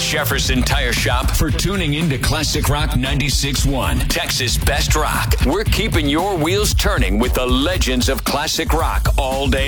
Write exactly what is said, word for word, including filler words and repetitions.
Jefferson Tire Shop for tuning in to Classic Rock ninety-six point one, Texas Best Rock. We're keeping your wheels turning with the legends of classic rock all day